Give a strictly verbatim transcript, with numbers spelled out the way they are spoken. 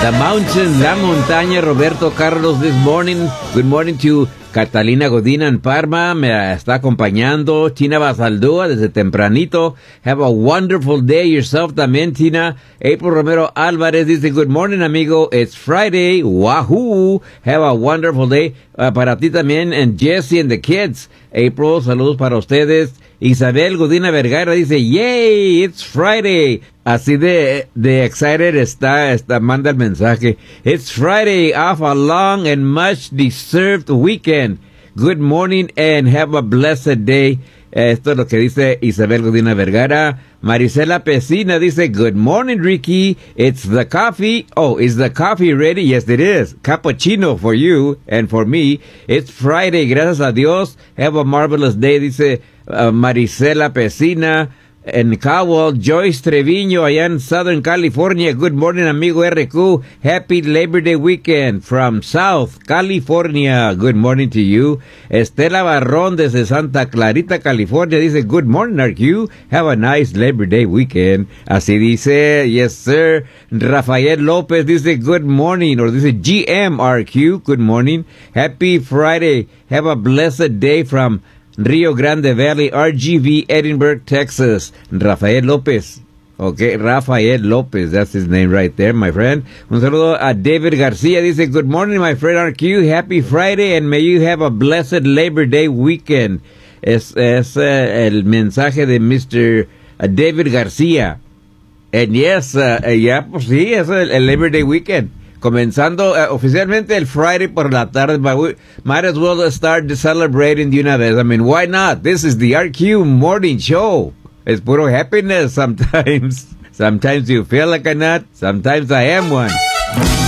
The mountain, la montaña, Roberto Carlos this morning. Good morning to Catalina Godina en Parma, me está acompañando. Tina Basaldúa desde tempranito. Have a wonderful day yourself también, Tina. April Romero Álvarez dice, good morning, amigo. It's Friday. Wahoo. Have a wonderful day. Uh, para ti también, and Jesse and the kids. April, saludos para ustedes. Isabel Godina Vergara dice, yay, it's Friday. Así de, de excited está, está, manda el mensaje. It's Friday, off a long and much deserved weekend. Good morning and have a blessed day. Esto es lo que dice Isabel Godina Vergara. Marisela Pesina dice, good morning, Ricky. It's the coffee. Oh, is the coffee ready? Yes, it is. Cappuccino for you and for me. It's Friday. Gracias a Dios. Have a marvelous day, dice uh, Marisela Pesina. En Cowell, Joyce Treviño, allá en Southern California. Good morning, amigo R Q. Happy Labor Day weekend from South California. Good morning to you. Estela Barrón desde Santa Clarita, California, dice, good morning, R Q. Have a nice Labor Day weekend. Así dice, yes, sir. Rafael López dice, good morning, or dice G M R Q, good morning. Happy Friday. Have a blessed day from Rio Grande Valley, R G V, Edinburgh, Texas. Rafael López. Okay, Rafael López. That's his name right there, my friend. Un saludo a David García. Dice, good morning, my friend R Q. Happy Friday, and may you have a blessed Labor Day weekend. Es, es uh, el mensaje de mister David García. And yes, uh, uh, yeah, pues sí, es el, el Labor Day weekend. Comenzando uh, oficialmente el Friday por la tarde, but we might as well start celebrating de una vez. I mean, why not? This is the R Q Morning Show. It's puro happiness sometimes. Sometimes you feel like a nut. Sometimes I am one.